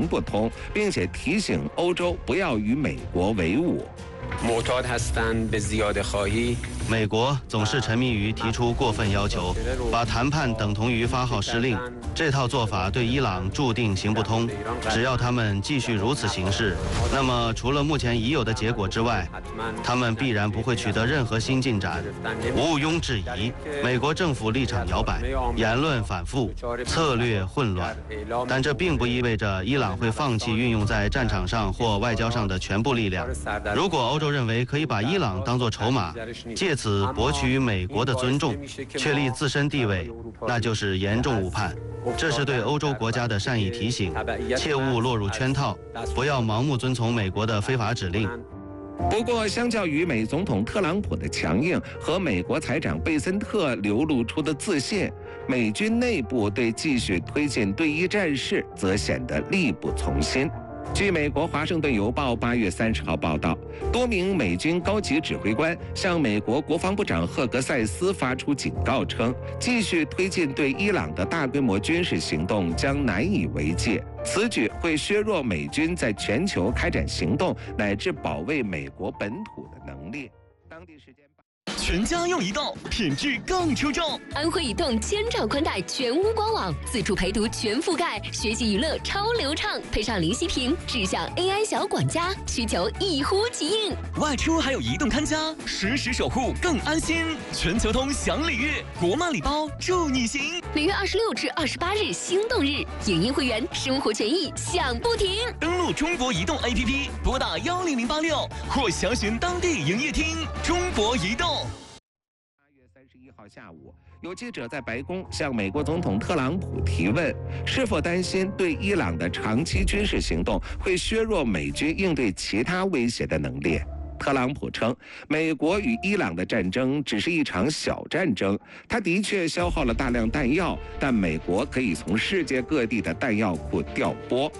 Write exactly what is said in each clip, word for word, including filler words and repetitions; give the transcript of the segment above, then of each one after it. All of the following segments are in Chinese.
行不通，并且提醒欧洲不要与美国为伍。 美国总是沉迷于提出过分要求，把谈判等同于发号施令。这套做法对伊朗注定行不通。只要他们继续如此行事，那么除了目前已有的结果之外，他们必然不会取得任何新进展。毋庸置疑，美国政府立场摇摆，言论反复，策略混乱。但这并不意味着伊朗会放弃运用在战场上或外交上的全部力量。如果欧洲认为可以把伊朗当作筹码，借此博取美国的尊重，确立自身地位，那就是严重误判。这是对欧洲国家的善意提醒，切勿落入圈套，不要盲目遵从美国的非法指令。 不过，相较于美总统特朗普的强硬和美国财长贝森特流露出的自信，美军内部对继续推进对伊战事则显得力不从心。据美国《华盛顿邮报》八月三十号报道，多名美军高级指挥官向美国国防部长赫格塞斯发出警告称，继续推进对伊朗的大规模军事行动将难以为继。此举会削弱美军在全球开展行动乃至保卫美国本土的能力。当地时间全家用移动，品质更出众。 安徽移动千兆宽带全屋官网，自助陪读全覆盖，学习娱乐超流畅，配上林息屏智享 A I 小管家，需求一呼即应。 外出还有移动看家，实时守护更安心。全球通享礼遇，国漫礼包助你行。 每月二十六至二十八日心动日，影音会员生活权益享不停。 登录中国移动 A P P， 拨打幺零零八六或详询当地营业厅。中国移动。 号下午，有记者在白宫向美国总统特朗普提问，是否担心对伊朗的长期军事行动会削弱美军应对其他威胁的能力。特朗普称，美国与伊朗的战争只是一场小战争，他的确消耗了大量弹药，但美国可以从世界各地的弹药库调拨。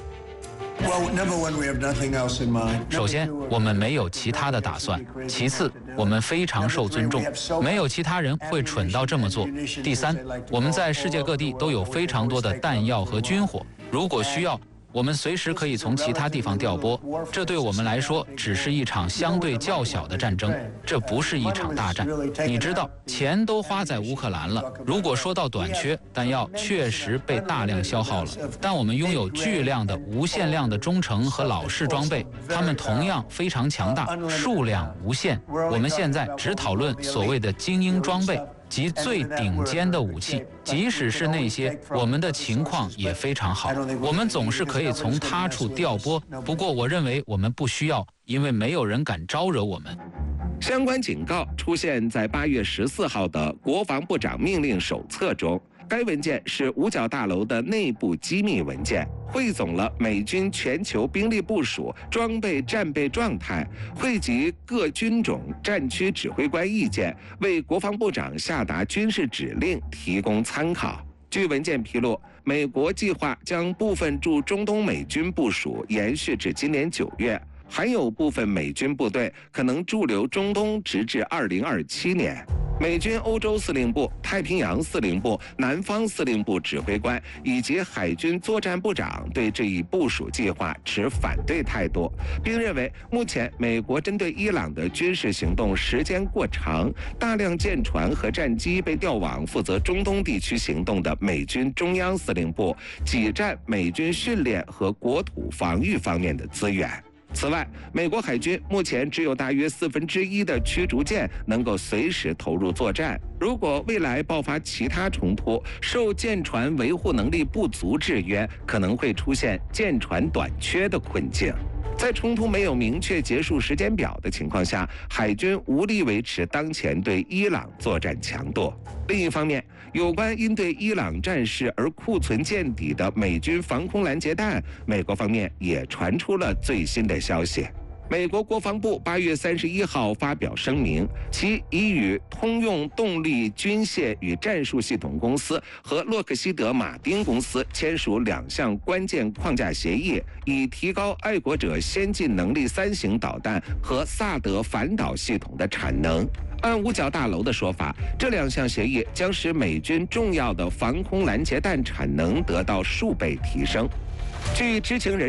首先，我们没有其他的打算；其次，我们非常受尊重，没有其他人会蠢到这么做；第三，我们在世界各地都有非常多的弹药和军火，如果需要，我们随时可以从其他地方调拨。这对我们来说只是一场相对较小的战争，这不是一场大战。你知道，钱都花在乌克兰了，如果说到短缺，弹药确实被大量消耗了，但我们拥有巨量的无限量的中程和老式装备，它们同样非常强大，数量无限。我们现在只讨论所谓的精英装备及最顶尖的武器，即使是那些，我们的情况也非常好。我们总是可以从他处调拨，不过我认为我们不需要，因为没有人敢招惹我们。 相关警告出现在八月十四号的国防部长命令手册中。该文件是五角大楼的内部机密文件，汇总了美军全球兵力部署、装备战备状态，汇集各军种战区指挥官意见，为国防部长下达军事指令提供参考。据文件披露，美国计划将部分驻中东美军部署延续至今年九月，还有部分美军部队可能驻留中东直至二零二七年。美军欧洲司令部、太平洋司令部、南方司令部指挥官以及海军作战部长对这一部署计划持反对态度，并认为目前美国针对伊朗的军事行动时间过长，大量舰船和战机被调往负责中东地区行动的美军中央司令部，挤占美军训练和国土防御方面的资源。此外，美国海军目前只有大约四分之一的驱逐舰能够随时投入作战。如果未来爆发其他冲突，受舰船维护能力不足制约，可能会出现舰船短缺的困境。在冲突没有明确结束时间表的情况下，海军无力维持当前对伊朗作战强度。另一方面，有关因对伊朗战事而库存见底的美军防空拦截弹，美国方面也传出了最新的消息。美国国防部八月三十一号发表声明，其已与通用动力军械与战术系统公司和洛克希德马丁公司签署两项关键框架协议，以提高爱国者先进能力三型导弹和萨德反导系统的产能。按五角大楼的说法，这两项协议将使美军重要的防空拦截弹产能得到数倍提升。据知情人